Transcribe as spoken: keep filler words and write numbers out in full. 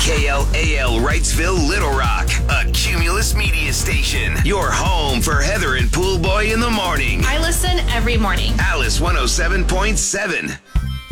K L A L Wrightsville, Little Rock, a Cumulus media station. Your home for Heather and Pool Boy in the morning. I listen every morning. Alice one oh seven point seven.